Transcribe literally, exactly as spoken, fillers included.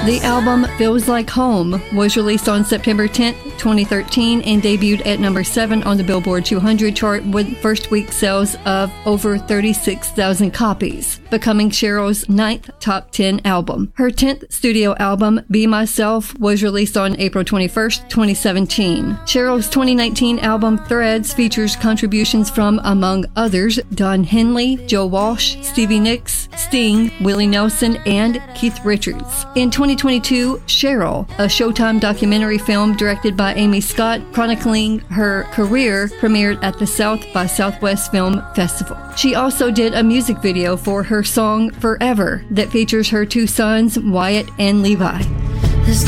The album Feels Like Home was released on September tenth, twenty thirteen and debuted at number seven on the Billboard two hundred chart with first week sales of over thirty-six thousand copies, becoming Cheryl's ninth top ten album. Her tenth studio album, Be Myself, was released on April twenty-first, twenty seventeen. Cheryl's twenty nineteen album Threads features contributions from, among others, Don Henley, Joe Walsh, Stevie Nicks, Sting, Willie Nelson, and Keith Richards. In twenty twenty-two, Cheryl, a Showtime documentary film directed by Amy Scott chronicling her career, premiered at the South by Southwest Film Festival. She also did a music video for her song Forever that features her two sons, Wyatt and Levi.